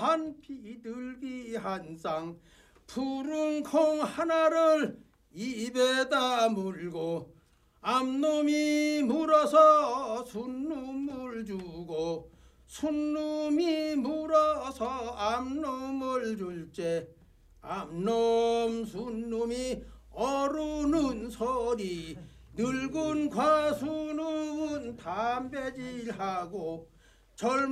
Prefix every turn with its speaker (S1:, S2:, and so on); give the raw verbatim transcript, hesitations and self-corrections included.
S1: 한 비둘기 한 쌍 푸른 콩 하나를 입에다 물고 암놈이 물어서 순놈을 주고 순놈이 물어서 암놈을 줄제 암놈 순놈이 어루는 소리 늙은 과수는 담배질하고 젊은